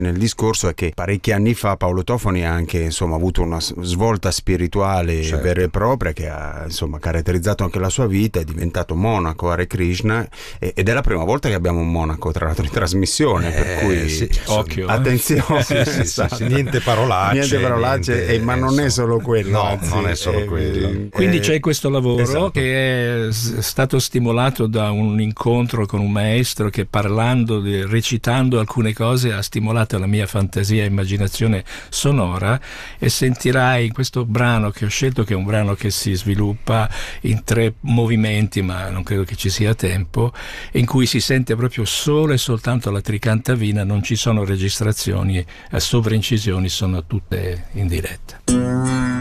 nel discorso è che parecchi anni fa Paolo Tofani ha anche avuto una svolta spirituale vera e propria che ha caratterizzato anche la sua vita, è diventato monaco Hare Krishna ed è la prima volta che abbiamo un monaco tra l'altro in trasmissione, per cui occhio, attenzione. Niente parolacce, ma non è solo quello, non è solo quello. Quindi c'è questo lavoro che è stato stimolato da un incontro con un maestro che recitando alcune cose ha stimolato la mia fantasia e immaginazione sonora, e sentirai in questo brano che ho scelto, che è un brano che si sviluppa in 3 movimenti, ma non credo che ci sia tempo, in cui si sente proprio solo e soltanto la tricantavina, non ci sono registrazioni, sovraincisioni, sono tutte in diretta.